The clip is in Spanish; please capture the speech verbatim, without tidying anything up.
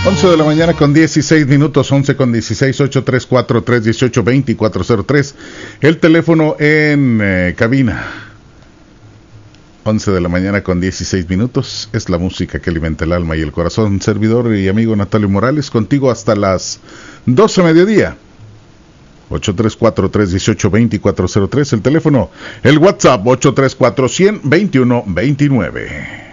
once de la mañana con dieciséis minutos, once con dieciséis, ocho tres cuatro, tres uno ocho, dos cuatro cero tres. El teléfono en eh, cabina. once de la mañana con dieciséis minutos. Es la música que alimenta el alma y el corazón. Servidor y amigo Natalio Morales, contigo hasta las doce mediodía. ocho tres cuatro, tres uno ocho, dos cuatro cero tres. El teléfono, el WhatsApp ocho tres cuatro, cien, veintiuno veintinueve.